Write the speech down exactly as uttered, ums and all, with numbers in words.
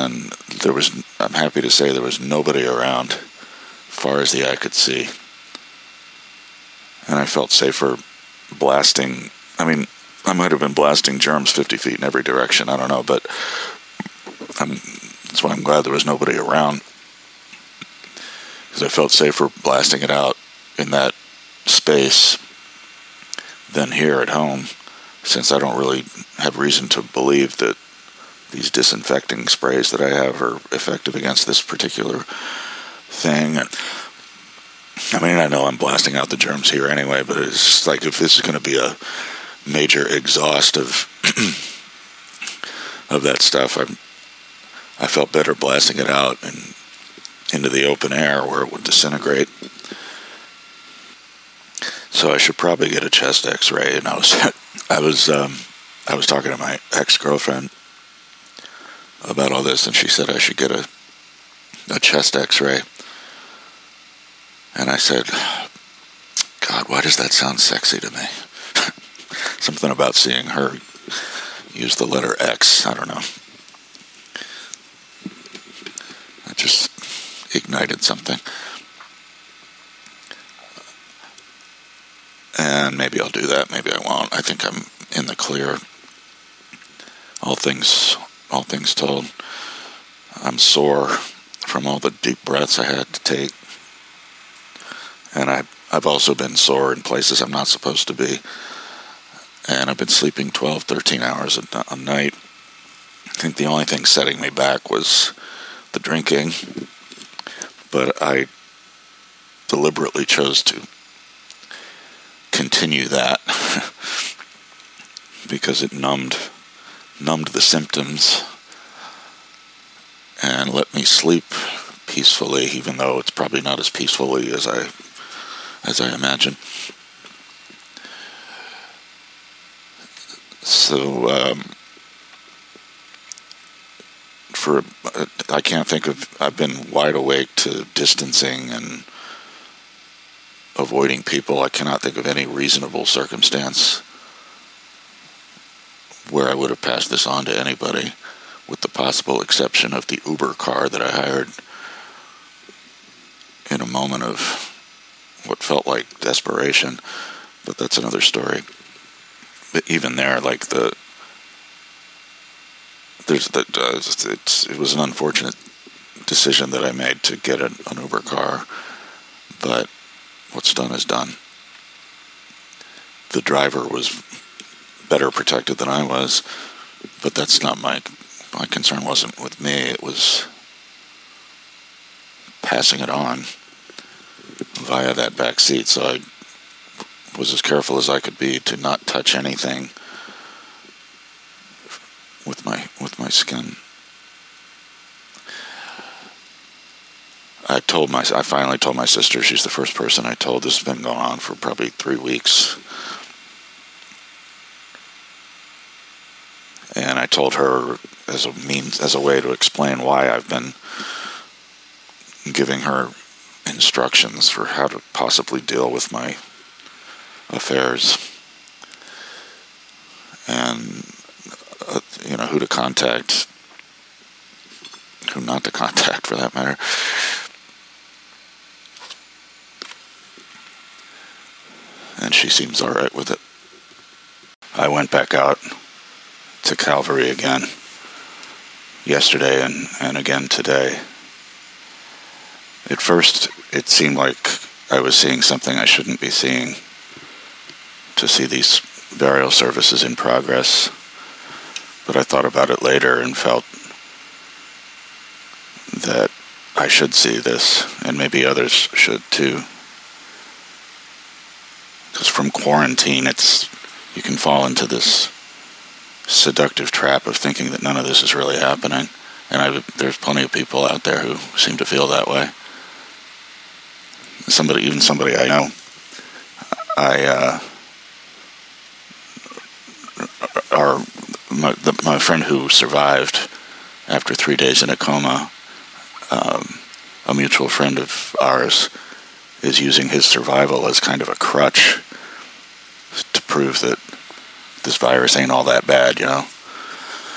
and there was, I'm happy to say there was nobody around, far as the eye could see. And I felt safer blasting, I mean, I might have been blasting germs fifty feet in every direction, I don't know, but I'm, that's why I'm glad there was nobody around, because I felt safer blasting it out in that space than here at home, since I don't really have reason to believe that these disinfecting sprays that I have are effective against this particular thing. And I mean, I know I'm blasting out the germs here anyway, but it's just like, if this is going to be a major exhaust of of that stuff, I I felt better blasting it out and into the open air where it would disintegrate. So I should probably get a chest X-ray. And I was I was um, I was talking to my ex-girlfriend about all this, and she said I should get a a chest X-ray. And I said, God, why does that sound sexy to me? Something about seeing her use the letter X, I don't know. It just ignited something. And maybe I'll do that, maybe I won't. I think I'm in the clear. All things, all things told. I'm sore from all the deep breaths I had to take. And I, I've also been sore in places I'm not supposed to be. And I've been sleeping twelve, thirteen hours a, a night. I think the only thing setting me back was the drinking. But I deliberately chose to continue that because it numbed, numbed the symptoms and let me sleep peacefully, even though it's probably not as peacefully as I as I imagine. So, um, for, I can't think of, I've been wide awake to distancing and avoiding people. I cannot think of any reasonable circumstance where I would have passed this on to anybody, with the possible exception of the Uber car that I hired in a moment of what felt like desperation, but that's another story. But even there, like the, there's the, uh, it's, it was an unfortunate decision that I made to get an, an Uber car, but what's done is done. The driver was better protected than I was, but that's not my, my concern wasn't with me, it was passing it on via that back seat. So I was as careful as I could be to not touch anything with my with my skin. I told my I finally told my sister. She's the first person I told. This has been going on for probably three weeks. And I told her as a means, as a way to explain why I've been giving her instructions for how to possibly deal with my affairs, and uh, you know, who to contact, who not to contact for that matter. And she seems all right with it. I went back out to Calvary again yesterday and, and again today. At first, it seemed like I was seeing something I shouldn't be seeing, to see these burial services in progress. But I thought about it later and felt that I should see this, and maybe others should too. Because from quarantine, it's you can fall into this seductive trap of thinking that none of this is really happening. And I, there's plenty of people out there who seem to feel that way. Somebody, even somebody I know, I, uh, our, my, the, my friend who survived after three days in a coma, um, a mutual friend of ours, is using his survival as kind of a crutch to prove that this virus ain't all that bad, you know.